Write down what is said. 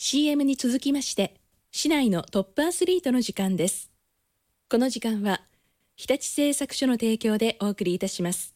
CM に続きまして、市内のトップアスリートの時間です。この時間は、日立製作所の提供でお送りいたします。